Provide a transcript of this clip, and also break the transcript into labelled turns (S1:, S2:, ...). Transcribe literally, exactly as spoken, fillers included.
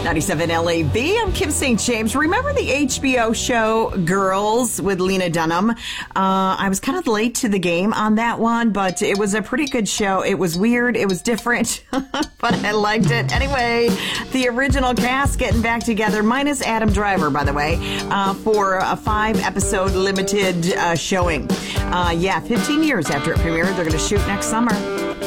S1: ninety-seven L A B. I'm Kim Saint James. Remember the H B O show Girls with Lena Dunham? Uh, I was kind of late to the game on that one, but it was a pretty good show. It was weird. It was different, but I liked it. Anyway, the original cast getting back together, minus Adam Driver, by the way, uh, for a five-episode limited uh, showing. Uh, yeah, fifteen years after it premiered, they're going to shoot next summer.